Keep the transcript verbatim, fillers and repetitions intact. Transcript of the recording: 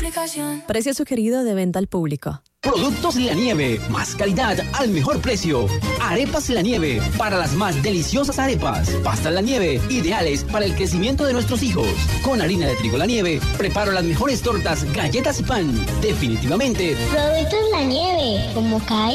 aplicación. Precio sugerido de venta al público. Productos La Nieve, más calidad al mejor precio. Arepas La Nieve, para las más deliciosas arepas. Pastas La Nieve, ideales para el crecimiento de nuestros hijos. Con harina de trigo La Nieve, preparo las mejores tortas, galletas y pan. Definitivamente. Productos La Nieve, como cae.